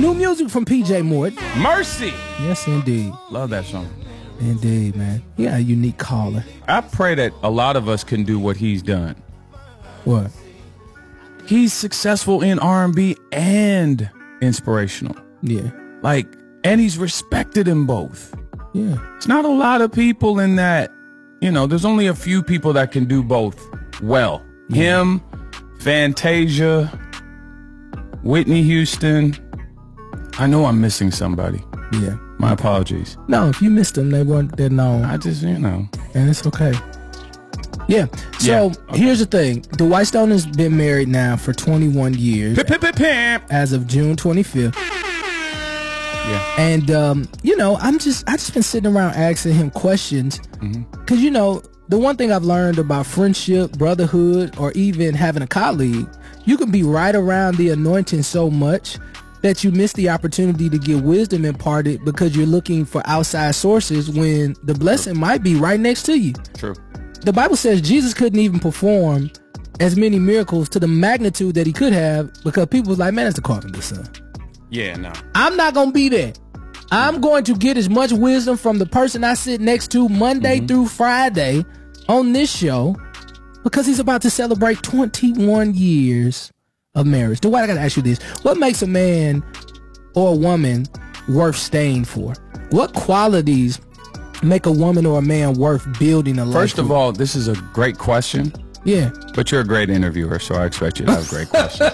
New music from PJ Morton. Mercy. Yes, indeed. Love that song. Indeed, man. He got a unique caller. I pray that a lot of us can do what he's done. What? He's successful in R&B and inspirational. Yeah. And he's respected in both. Yeah. It's not a lot of people in that, there's only a few people that can do both well. Yeah. Him, Fantasia, Whitney Houston. I know I'm missing somebody. Yeah. My apologies. No, if you missed them, they're known. I just, And it's okay. Yeah. So here's the thing. Dwight Stone has been married now for 21 years. As of June 25th. Yeah. And, I just been sitting around asking him questions. Because, the one thing I've learned about friendship, brotherhood, or even having a colleague, you can be right around the anointing so much that you miss the opportunity to get wisdom imparted because you're looking for outside sources when the blessing might be right next to you. True. The Bible says Jesus couldn't even perform as many miracles to the magnitude that he could have because people was like, man, that's the carpenter's son. Yeah, no. I'm not going to be there. I'm going to get as much wisdom from the person I sit next to Monday through Friday on this show because he's about to celebrate 21 years of marriage. Dwight, I got to ask you this. What makes a man or a woman worth staying for? What qualities make a woman or a man worth building a life? First of all, this is a great question. Yeah. But you're a great interviewer, so I expect you to have great questions.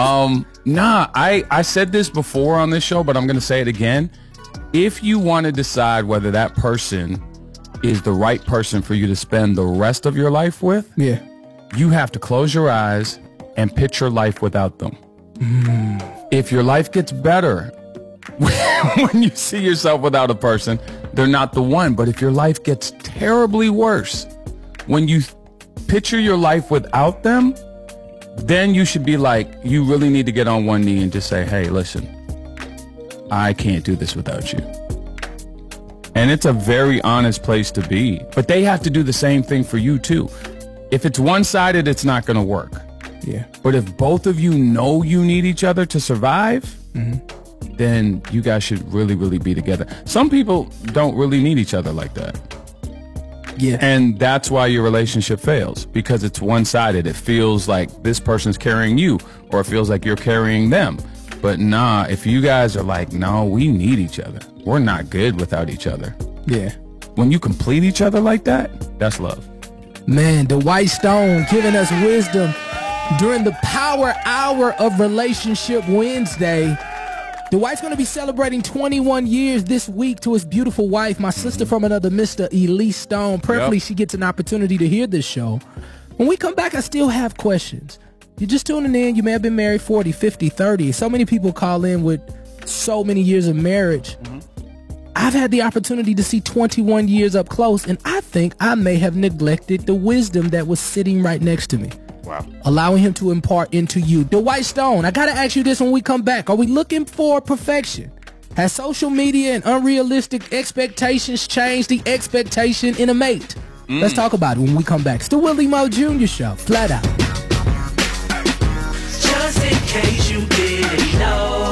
I said this before on this show, but I'm going to say it again. If you want to decide whether that person is the right person for you to spend the rest of your life with, you have to close your eyes and picture life without them. If your life gets better when you see yourself without a person, they're not the one. But if your life gets terribly worse when you picture your life without them, then you should be like, you really need to get on one knee and just say, hey, listen, I can't do this without you. And it's a very honest place to be. But they have to do the same thing for you too. If it's one-sided, it's not going to work. Yeah. But if both of you know you need each other to survive, then you guys should really, really be together. Some people don't really need each other like that. Yeah. And that's why your relationship fails, because it's one-sided. It feels like this person's carrying you, or it feels like you're carrying them. But nah, if you guys are like, no, we need each other. We're not good without each other. Yeah. When you complete each other like that, that's love. Man, Dwight Stone giving us wisdom during the Power Hour of Relationship Wednesday. Dwight's going to be celebrating 21 years this week to his beautiful wife, my sister from another Mr. Elise Stone. Prayerfully, she gets an opportunity to hear this show. When we come back, I still have questions. You're just tuning in. You may have been married 40, 50, 30. So many people call in with so many years of marriage. I've had the opportunity to see 21 years up close, and I think I may have neglected the wisdom that was sitting right next to me. Wow. Allowing him to impart into you. Dwight Stone, I got to ask you this when we come back. Are we looking for perfection? Has social media and unrealistic expectations changed the expectation in a mate? Let's talk about it when we come back. It's the Willie Moe Jr. Show. Flat out. Just in case you didn't know,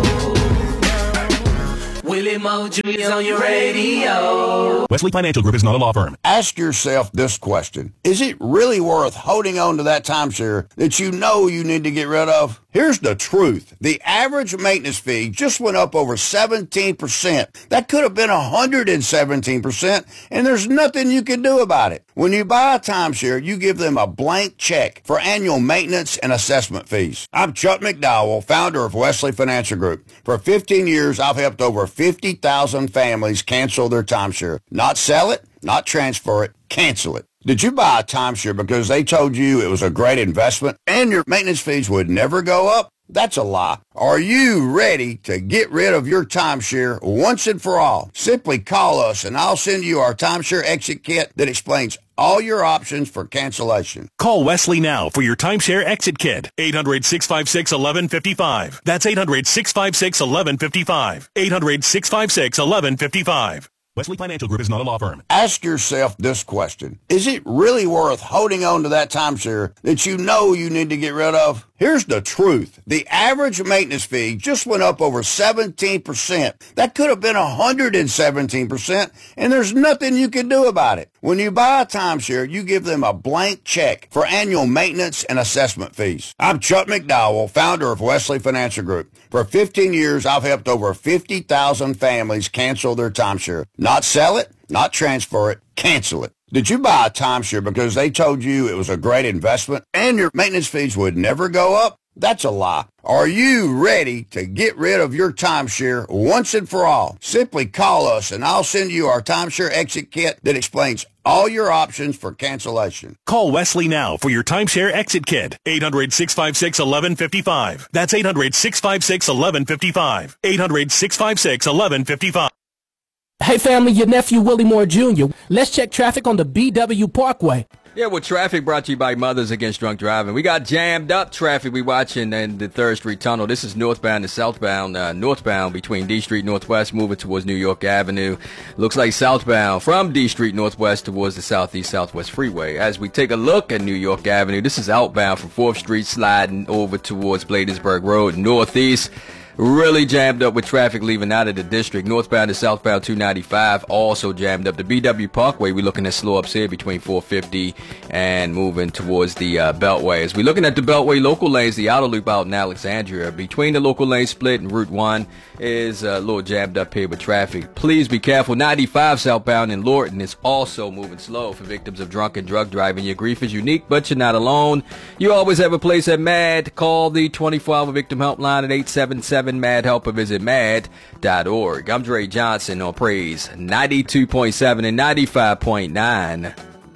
Willie Moe Jr. is on your radio. Wesley Financial Group is not a law firm. Ask yourself this question. Is it really worth holding on to that timeshare that you know you need to get rid of? Here's the truth. The average maintenance fee just went up over 17%. That could have been 117%, and there's nothing you can do about it. When you buy a timeshare, you give them a blank check for annual maintenance and assessment fees. I'm Chuck McDowell, founder of Wesley Financial Group. For 15 years, I've helped over 50,000 families cancel their timeshare. Not sell it, not transfer it, cancel it. Did you buy a timeshare because they told you it was a great investment and your maintenance fees would never go up? That's a lie. Are you ready to get rid of your timeshare once and for all? Simply call us and I'll send you our timeshare exit kit that explains all your options for cancellation. Call Wesley now for your timeshare exit kit. 800-656-1155. That's 800-656-1155. 800-656-1155. Wesley Financial Group is not a law firm. Ask yourself this question. Is it really worth holding on to that timeshare that you know you need to get rid of? Here's the truth. The average maintenance fee just went up over 17%. That could have been 117%, and there's nothing you can do about it. When you buy a timeshare, you give them a blank check for annual maintenance and assessment fees. I'm Chuck McDowell, founder of Wesley Financial Group. For 15 years, I've helped over 50,000 families cancel their timeshare. Not sell it, not transfer it, cancel it. Did you buy a timeshare because they told you it was a great investment and your maintenance fees would never go up? That's a lie. Are you ready to get rid of your timeshare once and for all? Simply call us and I'll send you our timeshare exit kit that explains all your options for cancellation. Call Wesley now for your timeshare exit kit. 800-656-1155. That's 800-656-1155. 800-656-1155. Hey family, your nephew Willie Moore Jr. Let's check traffic on the BW Parkway. Yeah, well, traffic brought to you by Mothers Against Drunk Driving. We got jammed up traffic we watching in the 3rd Street Tunnel. This is northbound to southbound, northbound between D Street Northwest, moving towards New York Avenue. Looks like southbound from D Street Northwest towards the Southeast Southwest Freeway. As we take a look at New York Avenue, this is outbound from 4th Street sliding over towards Bladensburg Road, northeast. Really jammed up with traffic leaving out of the district. Northbound to southbound 295 also jammed up. The BW Parkway, we're looking at slow ups here between 450 and moving towards the Beltway. As we're looking at the Beltway local lanes, the outer loop out in Alexandria, between the local lane split and Route 1 is a little jammed up here with traffic. Please be careful. 95 southbound in Lorton is also moving slow for victims of drunk and drug driving. Your grief is unique, but you're not alone. You always have a place at MAD. Call the 24-hour victim helpline at 877-MAD-HELP or visit mad.org. I'm Dre Johnson on Praise 92.7 and 95.9.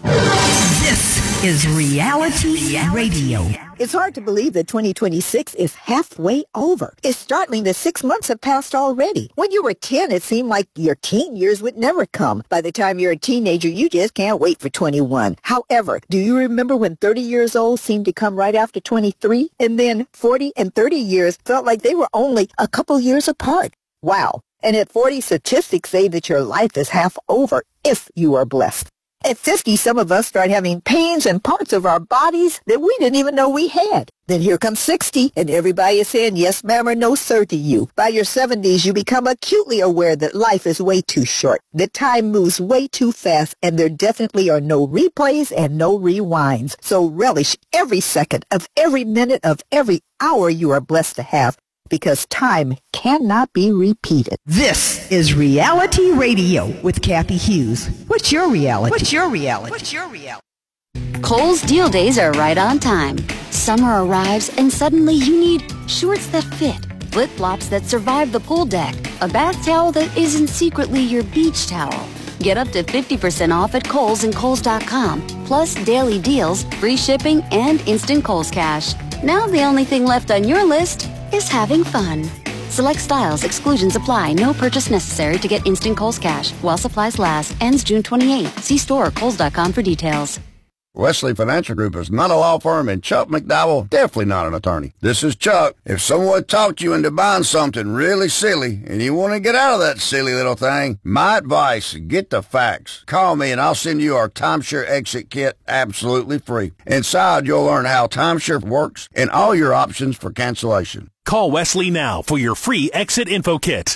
This is Reality Radio. It's hard to believe that 2026 is halfway over. It's startling that 6 months have passed already. When you were 10, it seemed like your teen years would never come. By the time you're a teenager, you just can't wait for 21. However, do you remember when 30 years old seemed to come right after 23? And then 40 and 30 years felt like they were only a couple years apart. Wow. And at 40, statistics say that your life is half over if you are blessed. At 50, some of us start having pains in parts of our bodies that we didn't even know we had. Then here comes 60, and everybody is saying yes, ma'am, or no, sir, to you. By your 70s, you become acutely aware that life is way too short, that time moves way too fast, and there definitely are no replays and no rewinds. So relish every second of every minute of every hour you are blessed to have, because time cannot be repeated. This is Reality Radio with Kathy Hughes. What's your reality? What's your reality? What's your reality? Kohl's deal days are right on time. Summer arrives and suddenly you need shorts that fit, flip-flops that survive the pool deck, a bath towel that isn't secretly your beach towel. Get up to 50% off at Kohl's and Kohls.com, plus daily deals, free shipping, and instant Kohl's Cash. Now the only thing left on your list is having fun. Select styles, exclusions apply. No purchase necessary to get instant Kohl's Cash. While supplies last. Ends June 28th. See store or Kohls.com for details. Wesley Financial Group is not a law firm, and Chuck McDowell, definitely not an attorney. This is Chuck. If someone talked you into buying something really silly and you want to get out of that silly little thing, my advice, get the facts. Call me and I'll send you our timeshare exit kit absolutely free. Inside, you'll learn how timeshare works and all your options for cancellation. Call Wesley now for your free exit info kit.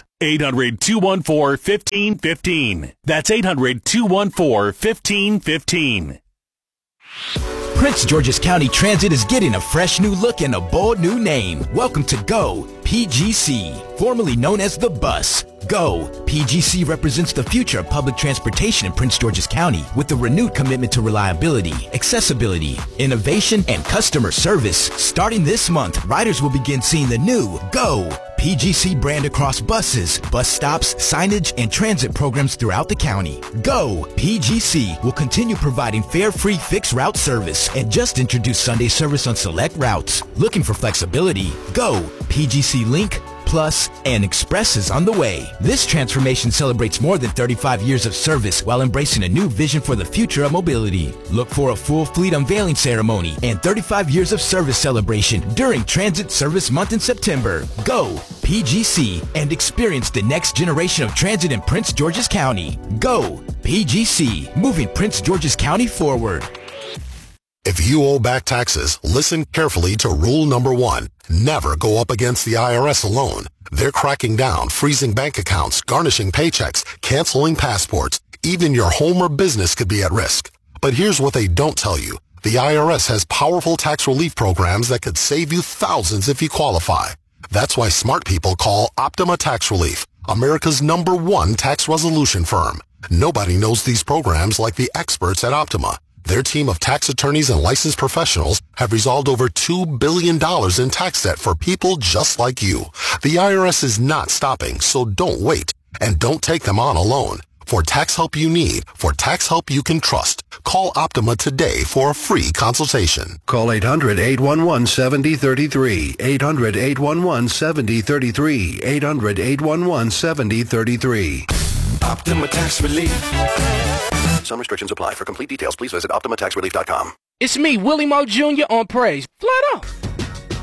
800-214-1515. That's 800-214-1515. Prince George's County Transit is getting a fresh new look and a bold new name. Welcome to GO PGC, formerly known as the Bus. GO PGC represents the future of public transportation in Prince George's County with a renewed commitment to reliability, accessibility, innovation, and customer service. Starting this month, riders will begin seeing the new GO PGC brand across buses, bus stops, signage, and transit programs throughout the county. GO PGC will continue providing fare-free fixed route service and just introduced Sunday service on select routes. Looking for flexibility? GO PGC Link, Plus, and Express is on the way. This transformation celebrates more than 35 years of service while embracing a new vision for the future of mobility. Look for a full fleet unveiling ceremony and 35 years of service celebration during Transit Service Month in September. GO PGC and experience the next generation of transit in Prince George's County. Go PGC, moving Prince George's County forward. If you owe back taxes, listen carefully to rule number 1. Never go up against the IRS alone. They're cracking down, freezing bank accounts, garnishing paychecks, canceling passports. Even your home or business could be at risk. But here's what they don't tell you. The IRS has powerful tax relief programs that could save you thousands if you qualify. That's why smart people call Optima Tax Relief, America's #1 tax resolution firm. Nobody knows these programs like the experts at Optima. Their team of tax attorneys and licensed professionals have resolved over $2 billion in tax debt for people just like you. The IRS is not stopping, so don't wait. And don't take them on alone. For tax help you need, for tax help you can trust, call Optima today for a free consultation. Call 800-811-7033. 800-811-7033. 800-811-7033. Optima Tax Relief. Some restrictions apply. For complete details, please visit OptimaTaxRelief.com. It's me, Willie Moe Jr. on Praise. Flat out.